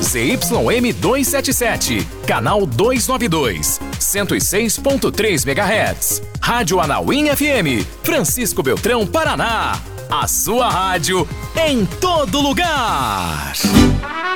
ZYM 277, canal 292, 106.3 MHz. Rádio Anauim FM, Francisco Beltrão, Paraná. A sua rádio em todo lugar.